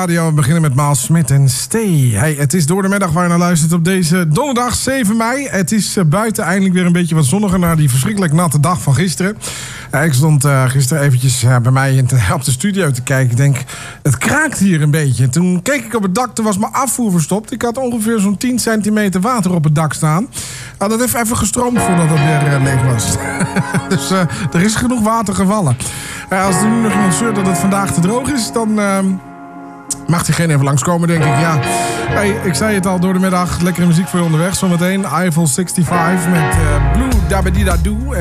Radio, we beginnen met Miles Smith en Stay. Hey, het is door de middag waar je naar luistert op deze donderdag 7 mei. Het is buiten eindelijk weer een beetje wat zonniger na die verschrikkelijk natte dag van gisteren. Ik stond gisteren eventjes bij mij op de studio te kijken. Ik denk, het kraakt hier een beetje. Toen keek ik op het dak, toen was mijn afvoer verstopt. Ik had ongeveer zo'n 10 centimeter water op het dak staan. Dat heeft even gestroomd voordat het weer leeg was. Dus er is genoeg water gevallen. Als er nu nog iemand zeurt dat het vandaag te droog is, dan mag diegene even langskomen, denk ik. Ja. Hey, ik zei het al, door de middag. Lekkere muziek voor je onderweg. Zometeen Eiffel 65 met Blue Dabba Dee Da Doo.